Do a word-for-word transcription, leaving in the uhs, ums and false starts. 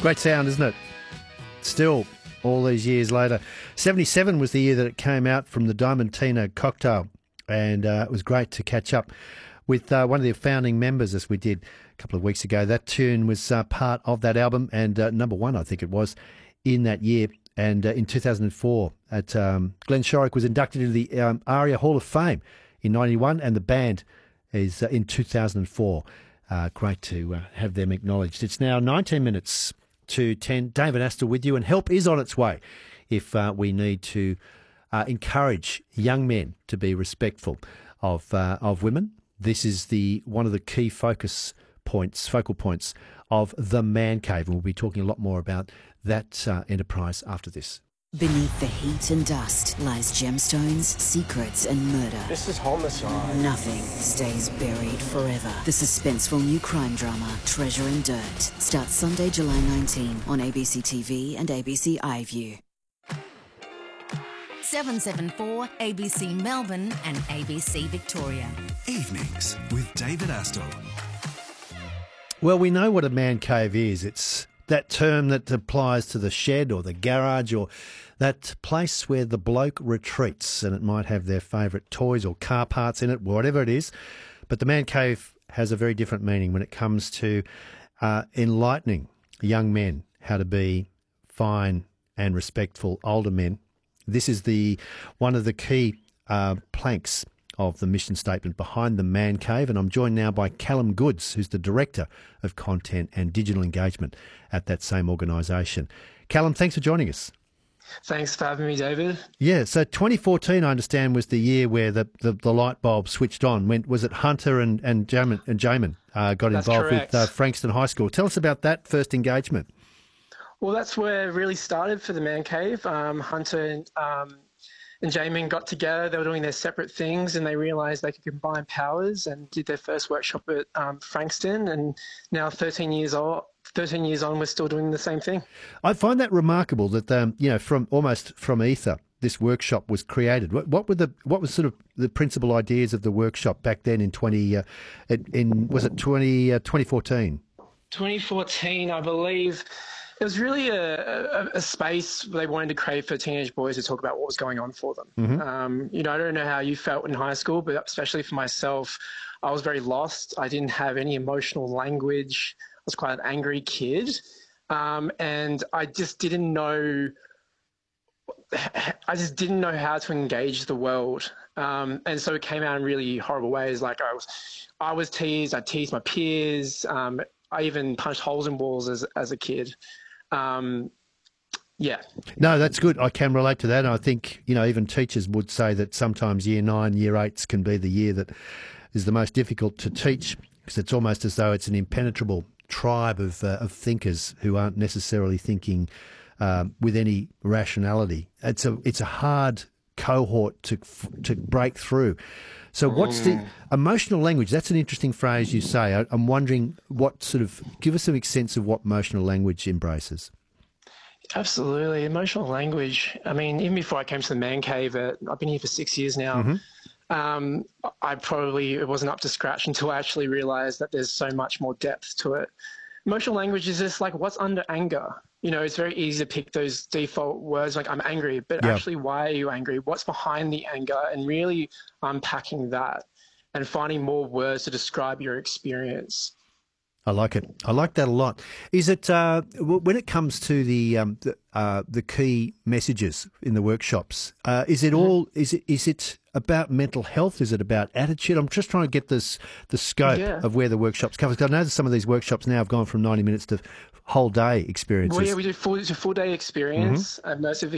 Great sound, isn't it? Still, all these years later. seventy-seven was the year that it came out from the Diamantina cocktail, and uh, it was great to catch up with uh, one of the founding members, as we did a couple of weeks ago. That tune was uh, part of that album, and uh, number one, I think it was, in that year. And uh, in two thousand four, at um, Glenn Shorrock was inducted into the um, ARIA Hall of Fame in ninety-one, and the band is uh, in two thousand four. Uh, great to uh, have them acknowledged. It's now nineteen minutes to ten. David Astle with you, and help is on its way if uh, we need to uh, encourage young men to be respectful of uh, of women. This is the one of the key focus points, focal points of the Man Cave, and we'll be talking a lot more about that uh, enterprise after this. Beneath the heat and dust lies gemstones, secrets and murder. This is homicide. Nothing stays buried forever. The suspenseful new crime drama, Treasure and Dirt, starts Sunday, July nineteenth on A B C T V and A B C iView. seven seven four A B C Melbourne and A B C Victoria. Evenings with David Astle. Well, we know what a man cave is. It's that term that applies to the shed or the garage or that place where the bloke retreats, and it might have their favourite toys or car parts in it, whatever it is. But the man cave has a very different meaning when it comes to uh, enlightening young men how to be fine and respectful older men. This is the one of the key uh, planks of the mission statement behind the Man Cave, and I'm joined now by Callum Goods, who's the Director of Content and Digital Engagement at that same organisation. Callum, thanks for joining us. Thanks for having me, David. Yeah, so twenty fourteen, I understand, was the year where the, the, the light bulb switched on. When was it Hunter and and Jamin, and Jamin uh, got That's involved correct. with uh, Frankston High School? Tell us about that first engagement. Well, that's where it really started for the Man Cave. Um, Hunter and, um, and Jamin got together. They were doing their separate things, and they realised they could combine powers and did their first workshop at um, Frankston. And now, thirteen years old, thirteen years on, we're still doing the same thing. I find that remarkable that um, you know, from almost from ether, this workshop was created. What, what were the what was sort of the principal ideas of the workshop back then in twenty uh, in was it twenty uh, twenty fourteen? twenty fourteen, I believe. It was really a, a, a space they wanted to create for teenage boys to talk about what was going on for them. Mm-hmm. Um, you know, I don't know how you felt in high school, but especially for myself, I was very lost. I didn't have any emotional language. I was quite an angry kid. Um, and I just didn't know, I just didn't know how to engage the world. Um, and so it came out in really horrible ways. Like I was, I was teased, I teased my peers. Um, I even punched holes in walls as, as a kid. Um, yeah. No, that's good. I can relate to that. And I think, you know, even teachers would say that sometimes year nine, year eights can be the year that is the most difficult to teach, because it's almost as though it's an impenetrable tribe of, uh, of thinkers who aren't necessarily thinking um, with any rationality. It's a, it's a hard cohort to, to break through. So what's the emotional language? That's an interesting phrase you say. I, I'm wondering what sort of, give us a sense of what emotional language embraces. Absolutely. Emotional language. I mean, even before I came to the Man Cave, uh, I've been here for six years now. Mm-hmm. Um, I probably, it wasn't up to scratch until I actually realized that there's so much more depth to it. Emotional language is just like, what's under anger? You know, it's very easy to pick those default words like I'm angry, but Yeah. actually, why are you angry? What's behind the anger? And really unpacking that and finding more words to describe your experience. I like it. I like that a lot. Is it uh, w- when it comes to the um, the, uh, the key messages in the workshops? Uh, is it all? Is it is it about mental health? Is it about attitude? I'm just trying to get this the scope Yeah. of where the workshops cover. 'Cause I know that some of these workshops now have gone from ninety minutes to whole day experiences. Well, yeah, we do full, it's a full day experience, Mm-hmm. immersive